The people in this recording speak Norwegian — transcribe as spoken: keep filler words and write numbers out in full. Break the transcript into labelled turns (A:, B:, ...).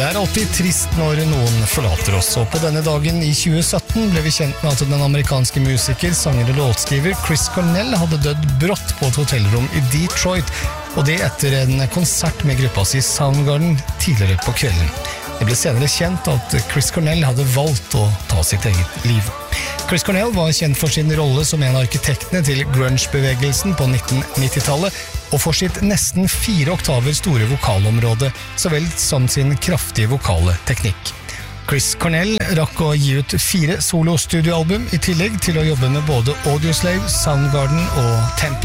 A: Det er alltid trist når noen forlater oss, og på denne dagen i tjue sytten ble vi kjent med at den amerikanske musiker, sanger og låtskriver Chris Cornell hadde dødd brått på et hotellrom i Detroit, og det etter en konsert med gruppa si Soundgarden tidligere på kvelden. Det ble senere kjent at Chris Cornell hadde valgt å ta sitt eget liv. Chris Cornell var kjent for sin rolle som en av arkitektene til grunge-bevegelsen på nitten nittitallet, og for sitt nesten fire oktaver store vokalområde, så vel som sin kraftige vokale teknikk. Chris Cornell rakk å gi ut fire solo-studioalbum i tillegg til å jobbe med både Audioslave, Soundgarden og Tempo.